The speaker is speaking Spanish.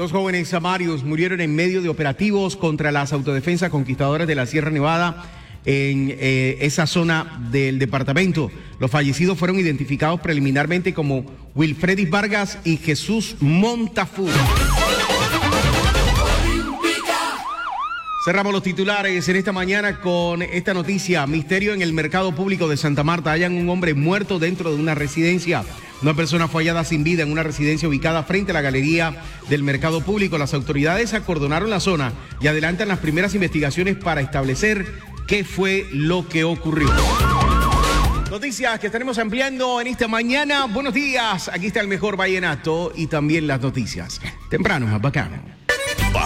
Dos jóvenes samarios murieron en medio de operativos contra las autodefensas conquistadoras de la Sierra Nevada en esa zona del departamento. Los fallecidos fueron identificados preliminarmente como Wilfredis Vargas y Jesús Montafur. Cerramos los titulares en esta mañana con esta noticia. Misterio en el mercado público de Santa Marta. Hallan un hombre muerto dentro de una residencia. Una persona fue hallada sin vida en una residencia ubicada frente a la galería del mercado público. Las autoridades acordonaron la zona y adelantan las primeras investigaciones para establecer qué fue lo que ocurrió. Noticias que estaremos ampliando en esta mañana. Buenos días. Aquí está el mejor vallenato y también las noticias. Temprano, más bacano.